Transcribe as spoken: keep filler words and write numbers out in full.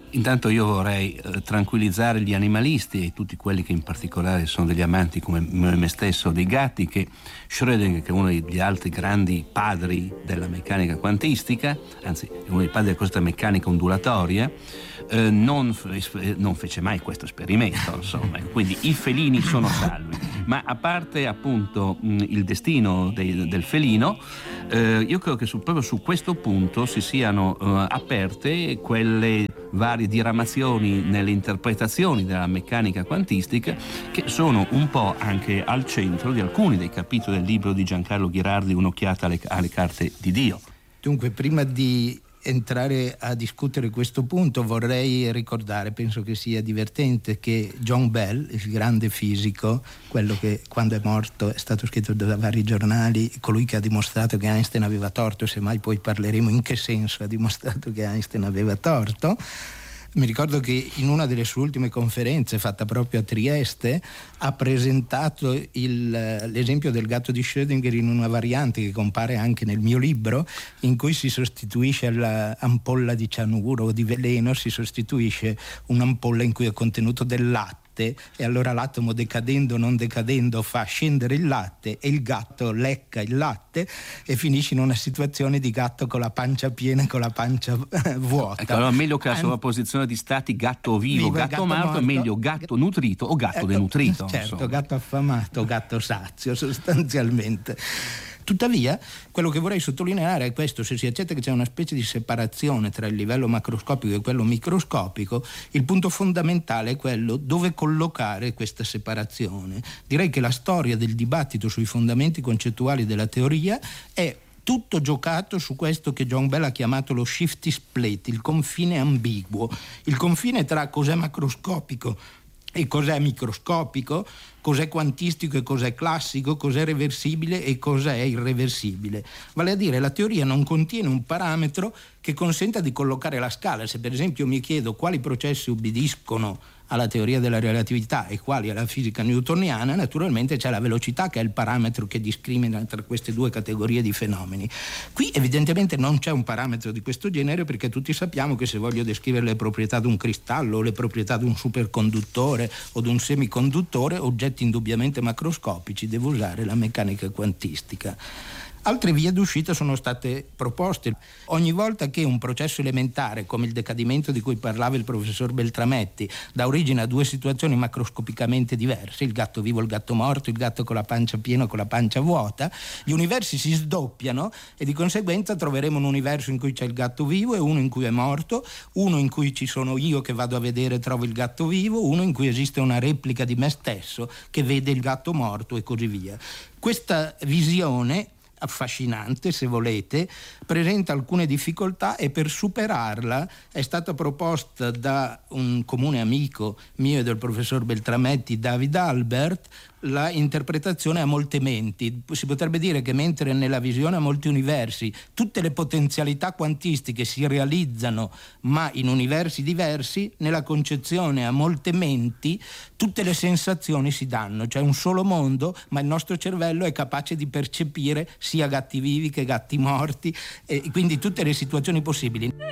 Intanto io vorrei eh, tranquillizzare gli animalisti e tutti quelli che in particolare sono degli amanti come me stesso dei gatti, che Schrödinger, che è uno degli altri grandi padri della meccanica quantistica, anzi è uno dei padri della cosiddetta meccanica ondulatoria, eh, non, fe- non fece mai questo esperimento, insomma, quindi i felini sono salvi. Ma a parte appunto mh, il destino dei, del felino, eh, io credo che su, proprio su questo punto si siano eh, aperte quelle varie diramazioni nelle interpretazioni della meccanica quantistica, che sono un po' anche al centro di alcuni dei capitoli del libro di Giancarlo Ghirardi, Un'occhiata alle, alle carte di Dio. Dunque, prima di entrare a discutere questo punto vorrei ricordare, penso che sia divertente, che John Bell, il grande fisico, quello che quando è morto è stato scritto da vari giornali, colui che ha dimostrato che Einstein aveva torto, semmai poi parleremo in che senso ha dimostrato che Einstein aveva torto. Mi ricordo che in una delle sue ultime conferenze, fatta proprio a Trieste, ha presentato il, l'esempio del gatto di Schrödinger in una variante che compare anche nel mio libro, in cui si sostituisce all'ampolla di cianuro o di veleno, si sostituisce un'ampolla in cui è contenuto del latte, e allora l'atomo, decadendo o non decadendo, fa scendere il latte e il gatto lecca il latte e finisce in una situazione di gatto con la pancia piena e con la pancia vuota. Ecco, allora meglio che la sovrapposizione di stati gatto vivo, Vivo, gatto, gatto morto, morto. è meglio gatto nutrito o gatto Ecco, denutrito. certo, insomma. gatto affamato o gatto sazio sostanzialmente. Tuttavia, quello che vorrei sottolineare è questo: se si accetta che c'è una specie di separazione tra il livello macroscopico e quello microscopico, il punto fondamentale è quello dove collocare questa separazione. Direi che la storia del dibattito sui fondamenti concettuali della teoria è tutto giocato su questo che John Bell ha chiamato lo shifty split, il confine ambiguo, il confine tra cos'è macroscopico e cos'è microscopico, cos'è quantistico e cos'è classico, cos'è reversibile e cos'è irreversibile. Vale a dire, la teoria non contiene un parametro che consenta di collocare la scala. Se per esempio mi chiedo quali processi ubbidiscono alla teoria della relatività e quali alla fisica newtoniana, naturalmente c'è la velocità che è il parametro che discrimina tra queste due categorie di fenomeni. Qui evidentemente non c'è un parametro di questo genere, perché tutti sappiamo che se voglio descrivere le proprietà di un cristallo o le proprietà di un superconduttore o di un semiconduttore, oggetti indubbiamente macroscopici, devo usare la meccanica quantistica. Altre vie d'uscita sono state proposte. Ogni volta che un processo elementare, come il decadimento di cui parlava il professor Beltrametti, dà origine a due situazioni macroscopicamente diverse, il gatto vivo e il gatto morto, il gatto con la pancia piena o con la pancia vuota, gli universi si sdoppiano e di conseguenza troveremo un universo in cui c'è il gatto vivo e uno in cui è morto, uno in cui ci sono io che vado a vedere e trovo il gatto vivo, uno in cui esiste una replica di me stesso che vede il gatto morto e così via. Questa visione affascinante, se volete, presenta alcune difficoltà e per superarla è stata proposta da un comune amico mio e del professor Beltrametti, David Albert, la interpretazione a molte menti. Si potrebbe dire che mentre nella visione a molti universi tutte le potenzialità quantistiche si realizzano ma in universi diversi, nella concezione a molte menti tutte le sensazioni si danno, cioè un solo mondo, ma il nostro cervello è capace di percepire sia gatti vivi che gatti morti e quindi tutte le situazioni possibili.